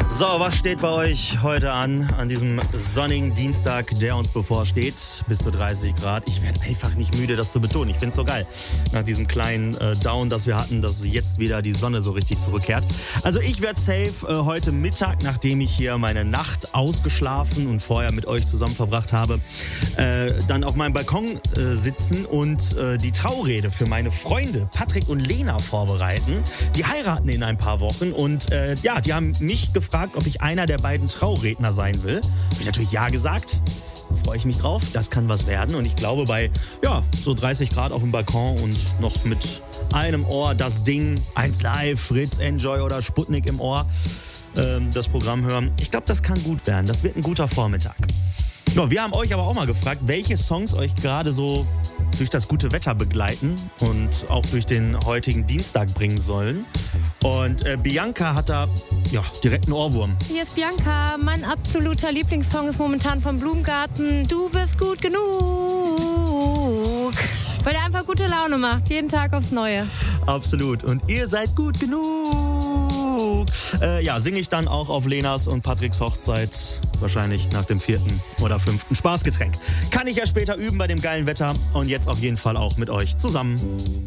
So, was steht bei euch heute an diesem sonnigen Dienstag, der uns bevorsteht? Bis zu 30 Grad. Ich werde einfach nicht müde, das zu betonen. Ich finde es so geil, nach diesem kleinen Down, das wir hatten, dass jetzt wieder die Sonne so richtig zurückkehrt. Also ich werde safe heute Mittag, nachdem ich hier meine Nacht ausgeschlafen und vorher mit euch zusammen verbracht habe, dann auf meinem Balkon sitzen und die Traurede für meine Freunde Patrick und Lena vorbereiten. Die heiraten in ein paar Wochen und die haben mich gefragt, ob ich einer der beiden Trauredner sein will. Habe ich natürlich ja gesagt. Da freue ich mich drauf. Das kann was werden. Und ich glaube, bei so 30 Grad auf dem Balkon und noch mit einem Ohr das Ding, 1 Live, Fritz, Enjoy oder Sputnik im Ohr, das Programm hören. Ich glaube, das kann gut werden. Das wird ein guter Vormittag. Ja, wir haben euch aber auch mal gefragt, welche Songs euch gerade so durch das gute Wetter begleiten und auch durch den heutigen Dienstag bringen sollen. Und Bianca hat da direkt einen Ohrwurm. Hier ist Bianca. Mein absoluter Lieblingssong ist momentan vom Blumengarten. Du bist gut genug. Weil der einfach gute Laune macht. Jeden Tag aufs Neue. Absolut. Und ihr seid gut genug. Singe ich dann auch auf Lenas und Patricks Hochzeit. Wahrscheinlich nach dem 4. oder 5. Spaßgetränk. Kann ich ja später üben bei dem geilen Wetter. Und jetzt auf jeden Fall auch mit euch zusammen.